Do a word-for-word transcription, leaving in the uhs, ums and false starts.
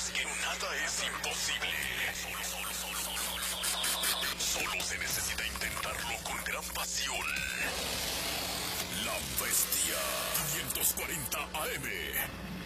demostramos que nada es imposible. Solo, solo, solo, solo, solo, solo, solo. Solo se necesita intentarlo con gran pasión. La Bestia quinientos cuarenta A M.